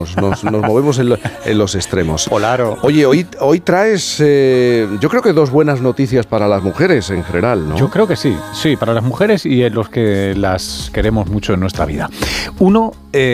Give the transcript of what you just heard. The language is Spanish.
Nos movemos en los extremos. Polaro. Oye, hoy traes, yo creo que 2 buenas noticias para las mujeres en general, ¿no? Yo creo que sí, para las mujeres y en los que las queremos mucho en nuestra vida. Uno,